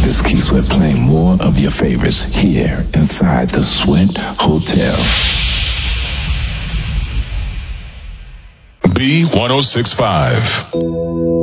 This Key Sweat playing more of your favorites here inside the Sweat Hotel. B1065.